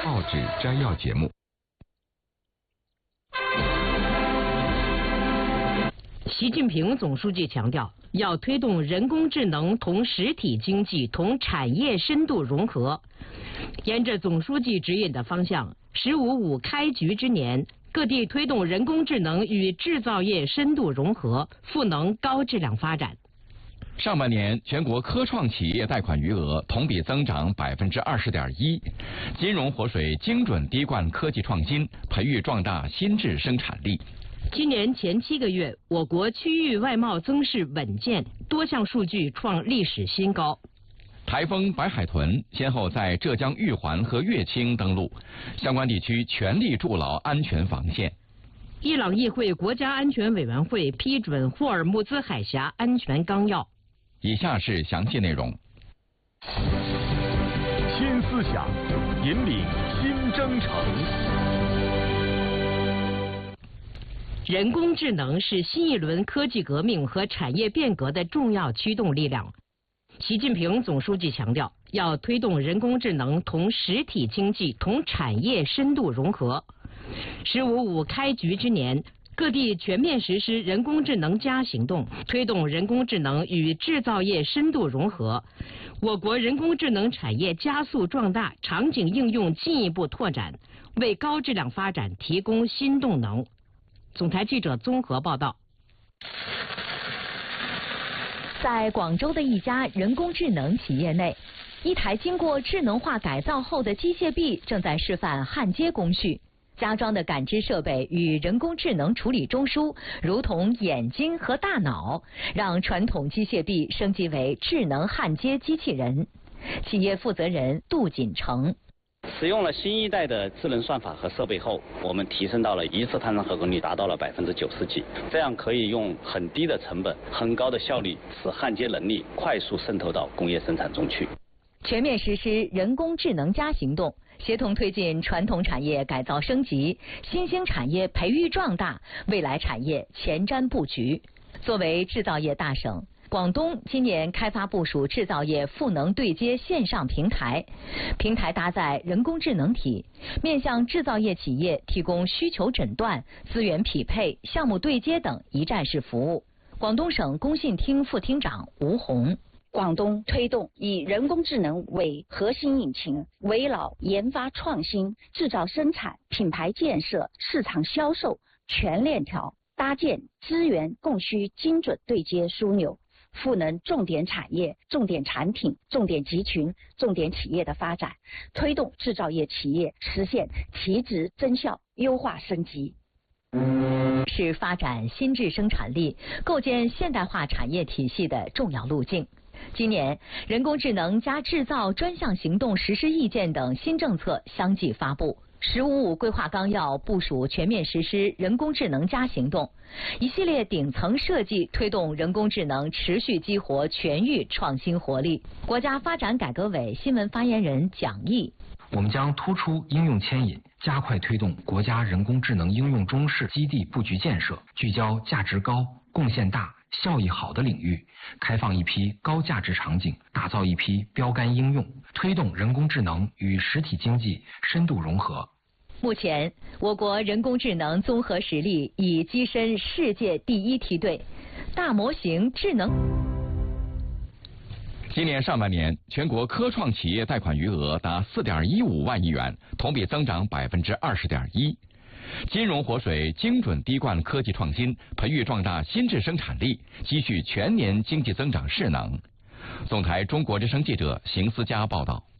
报纸摘要节目。 习近平总书记强调，要推动人工智能同实体经济同产业深度融合。沿着总书记指引的方向，“15+5”开局之年，各地推动人工智能与制造业深度融合，赋能高质量发展。 上半年，全国科创企业贷款余额同比增长20.1%，金融活水精准滴灌科技创新，培育壮大新质生产力。 今年前7个月，我国区域外贸增势稳健，多项数据创历史新高。 台风白海豚先后在浙江玉环和乐清登陆，相关地区全力筑牢安全防线。 伊朗议会国家安全委员会批准霍尔木兹海峡安全纲要。 以下是详细内容。 新思想引领新征程。 人工智能是新一轮科技革命和产业变革的重要驱动力量。习近平总书记强调，要推动人工智能同实体经济同产业深度融合。“15+5”开局之年，各地全面实施人工智能行动，推动人工智能与制造业深度融合。我国人工智能产业加速壮大，场景应用进一步拓展，为高质量发展提供新动能。总台记者综合报道。 在广州的一家人工智能企业内，一台经过智能化改造后的机械臂正在示范焊接工序。加装的感知设备与人工智能处理中枢，如同眼睛和大脑，让传统机械臂升级为智能焊接机器人。企业负责人杜锦成。 使用了新一代的智能算法和设备后，我们提升到了一次探测合格率达到了90%几，这样可以用很低的成本、很高的效率，使焊接能力快速渗透到工业生产中去。 全面实施人工智能行动，协同推进传统产业改造升级，新兴产业培育壮大，未来产业前瞻布局。作为制造业大省，广东今年开发部署制造业赋能对接线上平台，平台搭载人工智能体，面向制造业企业提供需求诊断、资源匹配、项目对接等一站式服务。广东省工信厅副厅长吴红。 广东推动以人工智能为核心引擎，围绕研发创新、制造生产、品牌建设、市场销售全链条，搭建资源供需精准对接枢纽，赋能重点产业、重点产品、重点集群、重点企业的发展，推动制造业企业实现提质增效、优化升级。 是发展新质生产力、构建现代化产业体系的重要路径。今年，人工智能加制造专项行动实施意见等新政策相继发布。“15+5”规划纲要部署全面实施人工智能行动，一系列顶层设计推动人工智能持续激活全域创新活力。国家发展改革委新闻发言人蒋毅。 我们将突出应用牵引，加快推动国家人工智能应用中试基地布局建设，聚焦价值高、贡献大、效益好的领域，开放一批高价值场景，打造一批标杆应用，推动人工智能与实体经济深度融合。 目前，我国人工智能综合实力已跻身世界第一梯队，大模型智能。 今年上半年，全国科创企业贷款余额达4.15万亿元，同比增长20.1%。金融活水精准滴灌科技创新，培育壮大新质生产力，积蓄全年经济增长势能。总台中国之声记者邢思佳报道。